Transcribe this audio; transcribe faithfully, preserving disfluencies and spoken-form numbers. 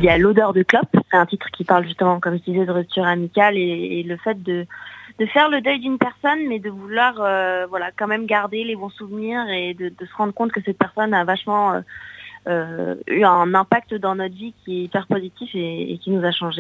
il y a l'odeur de clope. C'est un titre qui parle justement, comme je disais, de rupture amicale et, et le fait de, de faire le deuil d'une personne, mais de vouloir euh, voilà, quand même garder les bons souvenirs et de, de se rendre compte que cette personne a vachement euh, euh, eu un impact dans notre vie qui est hyper positif et, et qui nous a changé.